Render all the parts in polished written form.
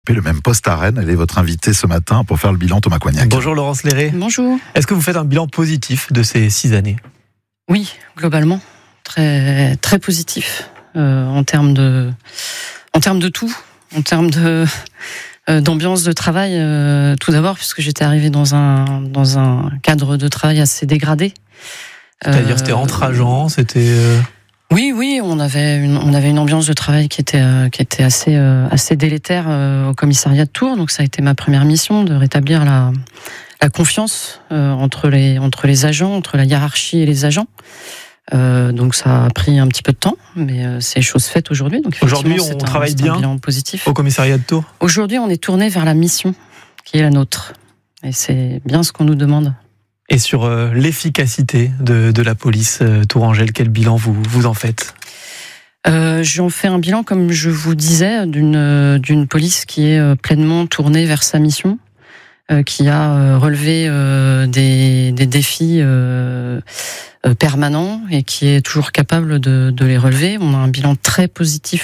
Le même poste à Rennes, elle est votre invitée ce matin pour faire le bilan, Thomas Coignac. Bonjour Laurence Léré. Bonjour. Est-ce que vous faites un bilan positif de ces 6 années ? Oui, globalement, très très positif en termes de tout, en termes d'ambiance de travail. Tout d'abord, puisque j'étais arrivée dans un cadre de travail assez dégradé. C'est-à-dire c'était entre agents, c'était. Oui, on avait une ambiance de travail qui était assez délétère au commissariat de Tours. Donc ça a été ma première mission, de rétablir la confiance entre les agents, entre la hiérarchie et les agents. Donc ça a pris un petit peu de temps, mais c'est chose faite aujourd'hui. Donc aujourd'hui, on travaille bien un bilan positif. Au commissariat de Tours. Aujourd'hui, on est tourné vers la mission qui est la nôtre, et c'est bien ce qu'on nous demande. Et sur l'efficacité de la police tourangelle, quel bilan vous en faites ? J'en fais un bilan, comme je vous disais, d'une police qui est pleinement tournée vers sa mission, qui a relevé des défis permanents et qui est toujours capable de les relever. On a un bilan très positif.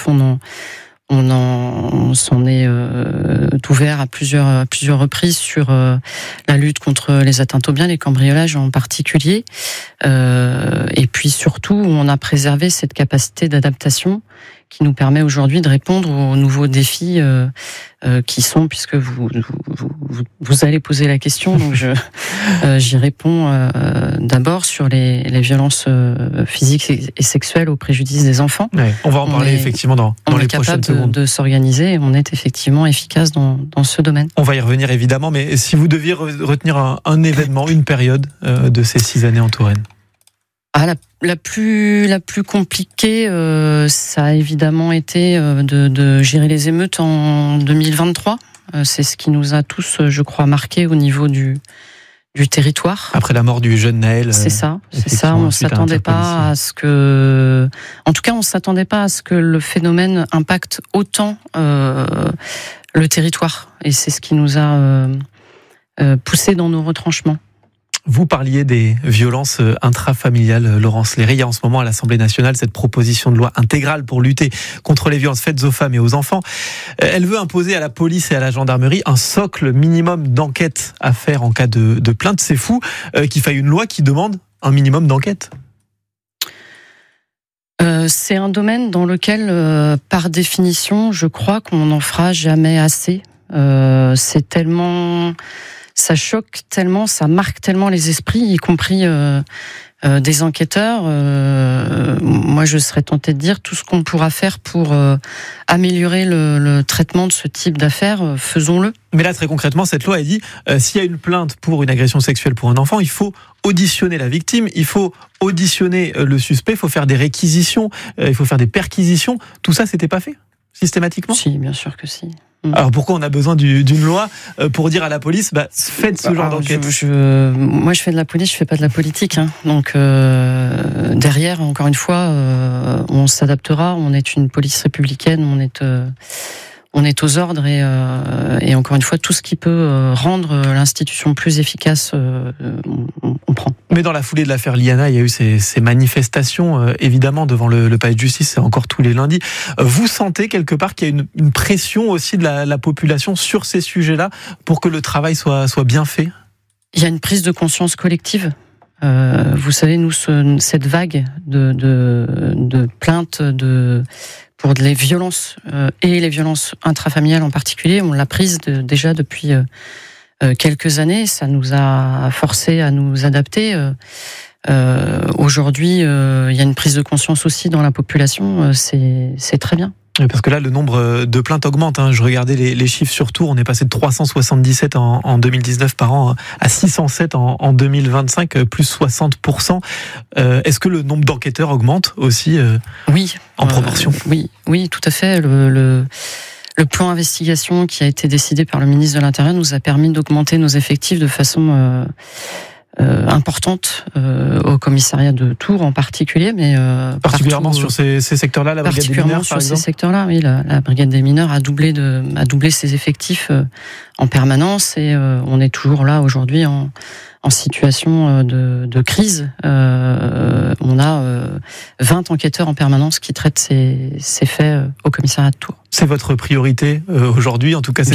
On s'en est ouvert à plusieurs reprises sur la lutte contre les atteintes aux biens, les cambriolages en particulier. Et puis surtout, on a préservé cette capacité d'adaptation qui nous permet aujourd'hui de répondre aux nouveaux défis qui sont, puisque vous allez poser la question, donc j'y réponds d'abord sur les violences physiques et sexuelles au préjudice des enfants. Ouais, on va en parler effectivement dans les prochaines secondes. On est capable de s'organiser et on est effectivement efficace dans ce domaine. On va y revenir évidemment, mais si vous deviez retenir un événement, une période de ces 6 années en Touraine. La plus compliquée, ça a évidemment été de gérer les émeutes en 2023. C'est ce qui nous a tous, je crois, marqués au niveau du territoire. Après la mort du jeune Naël. C'est ça. On s'attendait pas à ce que, en tout cas, on s'attendait pas à ce que le phénomène impacte autant le territoire. Et c'est ce qui nous a poussé dans nos retranchements. Vous parliez des violences intrafamiliales, Laurence Léré. Il y a en ce moment à l'Assemblée nationale cette proposition de loi intégrale pour lutter contre les violences faites aux femmes et aux enfants. Elle veut imposer à la police et à la gendarmerie un socle minimum d'enquête à faire en cas de plainte. C'est fou qu'il faille une loi qui demande un minimum d'enquête. C'est un domaine dans lequel, par définition, je crois qu'on n'en fera jamais assez. C'est tellement... Ça choque tellement, ça marque tellement les esprits, y compris des enquêteurs. Moi, je serais tentée de dire tout ce qu'on pourra faire pour améliorer le traitement de ce type d'affaires, faisons-le. Mais là, très concrètement, cette loi, elle dit s'il y a une plainte pour une agression sexuelle pour un enfant, il faut auditionner la victime, il faut auditionner le suspect, il faut faire des réquisitions, il faut faire des perquisitions. Tout ça, c'était pas fait systématiquement ? Si, bien sûr que si. Alors pourquoi on a besoin d'une loi pour dire à la police faites ce genre d'enquête ? Moi je fais de la police, je fais pas de la politique. Donc derrière, encore une fois, on s'adaptera. On est une police républicaine, on est aux ordres et encore une fois, tout ce qui peut rendre l'institution plus efficace, on prend. Mais dans la foulée de l'affaire Liana, il y a eu ces manifestations, évidemment, devant le palais de justice, c'est encore tous les lundis. Vous sentez quelque part qu'il y a une pression aussi de la population sur ces sujets-là pour que le travail soit bien fait ? Il y a une prise de conscience collective. Vous savez, nous, cette vague de plaintes pour les violences et les violences intrafamiliales en particulier, on l'a prise déjà depuis quelques années. Ça nous a forcé à nous adapter. Aujourd'hui, il y a une prise de conscience aussi dans la population. C'est très bien. Parce que là, le nombre de plaintes augmente. Je regardais les chiffres sur Tours. On est passé de 377 en 2019 par an à 607 en 2025, plus 60%. Est-ce que le nombre d'enquêteurs augmente aussi oui, en proportion ? Oui, tout à fait. Le plan investigation qui a été décidé par le ministre de l'Intérieur nous a permis d'augmenter nos effectifs de façon importante au commissariat de Tours en particulier, mais particulièrement partout, sur ces secteurs-là, la brigade des mineurs, sur ces secteurs-là, oui, la brigade des mineurs a doublé ses effectifs en permanence, et on est toujours là aujourd'hui en situation de crise. On a 20 enquêteurs en permanence qui traitent ces faits au commissariat de Tours. C'est votre priorité aujourd'hui, en tout cas c'est